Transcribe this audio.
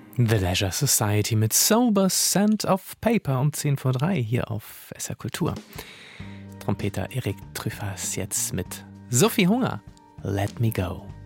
The Leisure Society mit Sober Scent of Paper um 10 vor 3 hier auf SR Kultur. Trompeter Erik Truffaz jetzt mit Sophie Hunger, Let Me Go.